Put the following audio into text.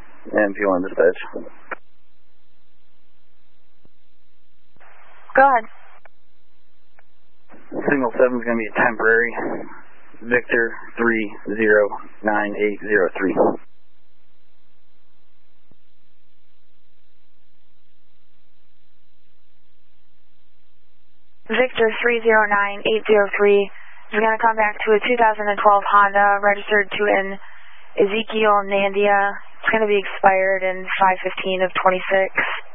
MP1 dispatch. Go ahead. Signal 7 is going to be temporary. Victor 309803. Victor 309803 is going to come back to a 2012 Honda registered to an Ezekiel Nandia. It's going to be expired in 5/15 of 26.